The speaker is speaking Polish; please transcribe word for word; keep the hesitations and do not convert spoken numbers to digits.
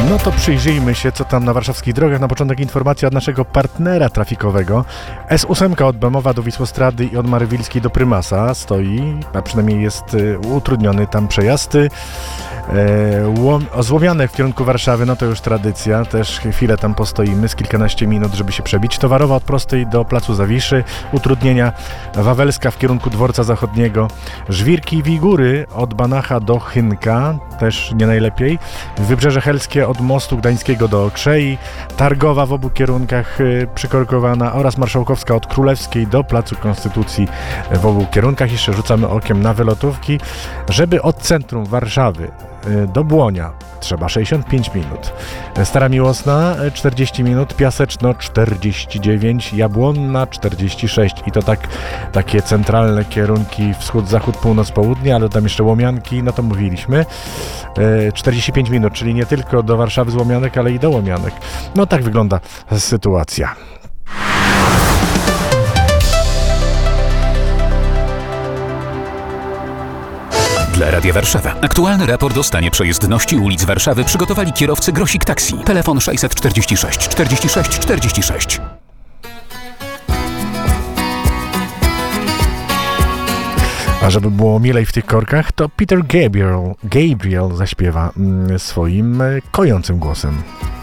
No to przyjrzyjmy się, co tam na warszawskich drogach. Na początek informacja od naszego partnera trafikowego. S osiem od Bemowa do Wisłostrady i od Marywilskiej do Prymasa stoi, a przynajmniej jest y, utrudniony tam przejazd. Y, łom, złomiane w kierunku Warszawy, no to już tradycja, też chwilę tam postoimy, z kilkanaście minut, żeby się przebić. Towarowa od Prostej do Placu Zawiszy, utrudnienia. Wawelska w kierunku Dworca Zachodniego. Żwirki i Wigury od Banacha do Chynka, też nie najlepiej. Wybrzeże Helskie od Mostu Gdańskiego do Okrzei, Targowa w obu kierunkach y, przykorkowana oraz Marszałkowska od Królewskiej do Placu Konstytucji w obu kierunkach. Jeszcze rzucamy okiem na wylotówki, żeby od centrum Warszawy y, do Błonia trzeba sześćdziesiąt pięć minut. Stara Miłosna czterdzieści minut, Piaseczno czterdzieści dziewięć, Jabłonna czterdzieści sześć i to tak takie centralne kierunki wschód, zachód, północ, południe, ale tam jeszcze Łomianki, no to mówiliśmy. czterdzieści pięć minut, czyli nie tylko do Warszawy z Łomianek, ale i do Łomianek. No tak wygląda sytuacja. Dla Radia Warszawa. Aktualny raport o stanie przejezdności ulic Warszawy przygotowali kierowcy Grosik Taxi. Telefon sześćset czterdzieści sześć czterdzieści sześć czterdzieści sześć. A żeby było milej w tych korkach, to Peter Gabriel, Gabriel zaśpiewa mm, swoim e, kojącym głosem.